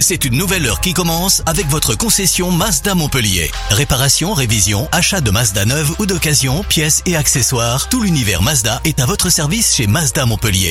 C'est une nouvelle heure qui commence avec votre concession Mazda Montpellier. Réparation, révision, achat de Mazda neuve ou d'occasion, pièces et accessoires, tout l'univers Mazda est à votre service chez Mazda Montpellier.